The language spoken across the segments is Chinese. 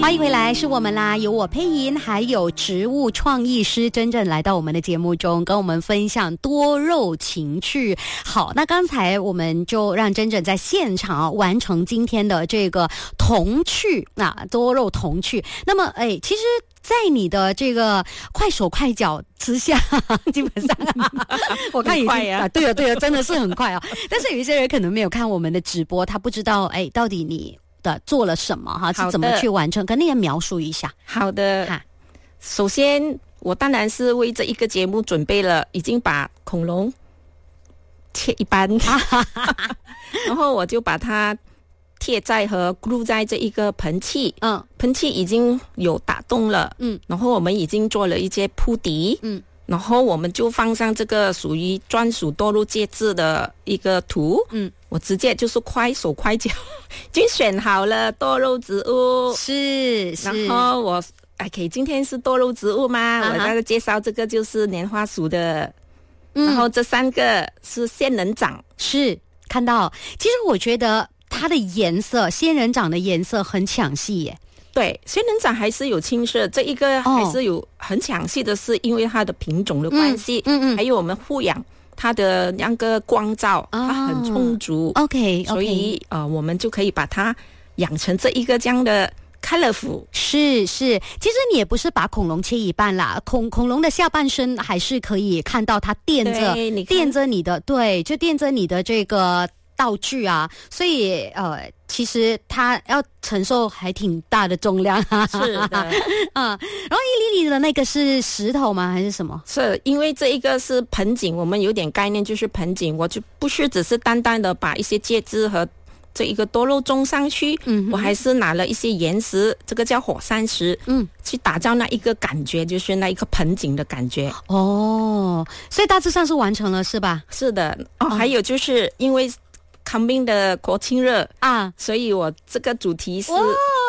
欢迎回来，是我们啦，有我佩莹，还有植物创意师真正来到我们的节目中，跟我们分享多肉情趣。好，那刚才我们就让真正在现场完成今天的这个童趣多肉童趣。那么其实在你的这个快手快脚之下，基本上我看已经对了，真的是很快哦。但是有一些人可能没有看我们的直播，他不知道到底你的做了什么哈，是怎么去完成？跟你也描述一下。 好的，首先我当然是为这一个节目准备了，已经把恐龙切一半，然后我就把它贴在和 glue 在这一个盆器，盆器已经有打洞了，然后我们已经做了一些铺底，然后我们就放上这个属于专属多肉介质的一个图，我直接就是快手快脚就选好了多肉植物， 是， 然后我OK， 今天是多肉植物嘛，我在介绍这个就是莲花属的，然后这3个是仙人掌， 是看到，其实我觉得它的颜色，仙人掌的颜色很抢戏耶。 对，仙人掌还是有青色，这一个还是有很抢戏的，是因为它的品种的关系，还有我们护养它的那个光照，它很充足 ，OK， 所以我们就可以把它养成这一个这样的 colorful。 是，其实你也不是把恐龙切一半啦，恐龙的下半身还是可以看到它垫着你的，对，就垫着你的这个道具啊，所以其实它要承受还挺大的重量， 是的， 然后一粒粒的那个是石头吗？还是什么？ 是因为这一个是盆景，我们有点概念就是盆景，我就不是只是单单的把一些介质和这一个多肉种上去，我还是拿了一些岩石，这个叫火山石，去打造那一个感觉，就是那一个盆景的感觉。 所以大致上是完成了是吧？ 是的，还有就是因为coming 的国庆日所以我这个主题是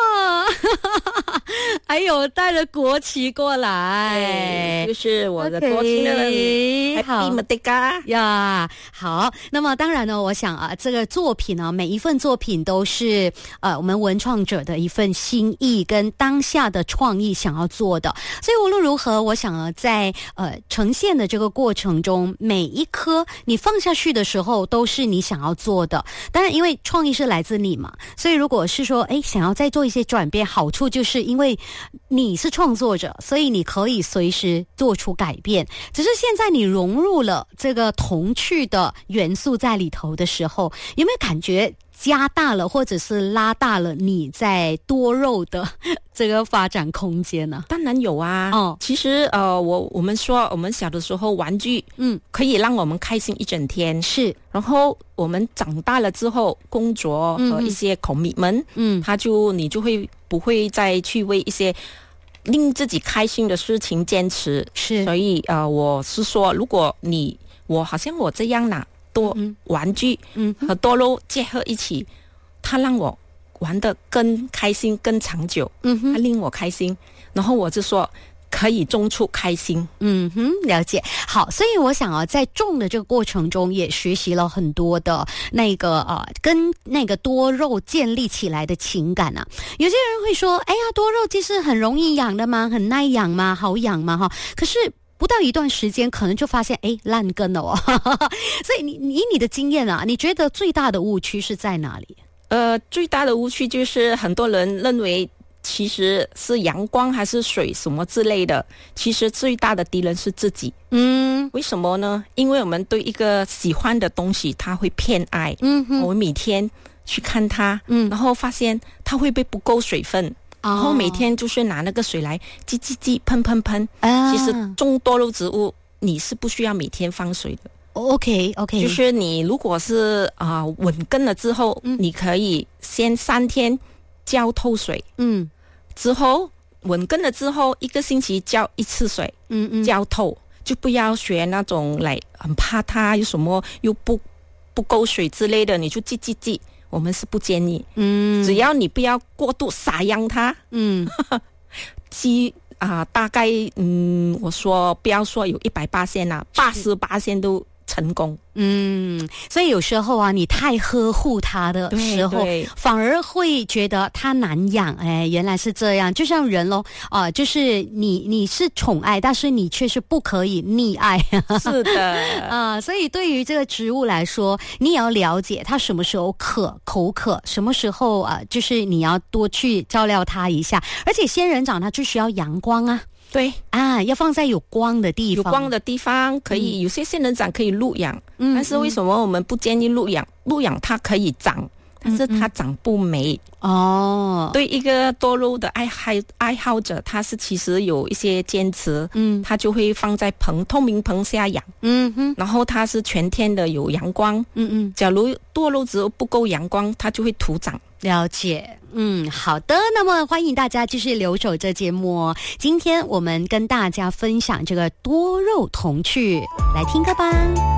还有带了国旗过来， 就是我的国庆日Happy Merdeka 呀。好，那么当然呢，我想这个作品呢，每一份作品都是我们文创者的一份心意跟当下的创意想要做的，所以无论如何，我想在呈现的这个过程中，每一颗你放下去的时候都是你想要做的。当然因为创意是来自你嘛，所以如果是说想要再做一些转变，好处就是因为你是创作者，所以你可以随时做出改变，只是现在你融入了这个童趣的元素在里头的时候，有没有感觉加大了或者是拉大了你在多肉的这个发展空间呢？ 当然有啊。其实我们说我们小的时候玩具可以让我们开心一整天， 是， 然后我们长大了之后工作和一些commitment，你就会不会再去为一些令自己开心的事情坚持， 是， 所以我是说，如果我好像我这样拿多玩具和多肉结合一起，它让我玩得更开心更长久，它令我开心，然后我就说可以种出开心。 了解。好，所以我想在种的这个过程中也学习了很多的那个跟那个多肉建立起来的情感啊。有些人会说，哎呀，多肉其实很容易养的嘛，很耐养嘛，好养嘛哈。可是不到一段时间可能就发现烂根了所以以你的经验啊，你觉得最大的误区是在哪里？ 最大的误区就是很多人认为其实是阳光还是水什么之类的，其实最大的敌人是自己。为什么呢？因为我们对一个喜欢的东西他会偏爱，我每天去看它，然后发现它会不够水分，然后每天就是拿那个水来挤喷其实种多肉植物你是不需要每天放水的。 OK， 就是你如果是稳根了之后，你可以先3天浇透水，之后稳根了之后1个星期浇1次水，浇透，就不要学那种来很怕它有什么又不够水之类的，你就挤，我们是不建议。只要你不要过度撒养它，大概我说不要说有100%啦，80%都成功。 所以有时候啊，你太呵护它的时候，反而会觉得它难养。原来是这样，就像人咯，就是你是宠爱，但是你却是不可以溺爱。 是的， 所以对于这个植物来说，你也要了解它什么时候口渴，什么时候就是你要多去照料它一下。而且仙人掌它就需要阳光啊。 对要放在有光的地方， 有光的地方可以，有些仙人掌可以露养，但是为什么我们不建议露养？露养它可以长，但是它长不美。对一个多肉的爱好者，他是其实有一些坚持，他就会放在透明棚下养，然后它是全天的有阳光，假如多肉植物不够阳光，它就会徒长。 了解，好的，那么欢迎大家继续留守这节目哦。今天我们跟大家分享这个多肉童趣，来听歌吧。